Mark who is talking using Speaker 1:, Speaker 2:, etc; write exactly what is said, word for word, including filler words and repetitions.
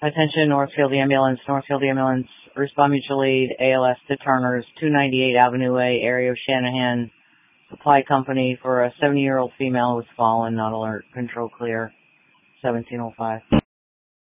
Speaker 1: Attention, Northfield Ambulance. Northfield Ambulance, respond mutual aid, A L S to Turner's, two ninety-eight Avenue A, area of Shanahan Supply Company for a seventy-year-old female who was fallen, not alert, control clear, seventeen oh five.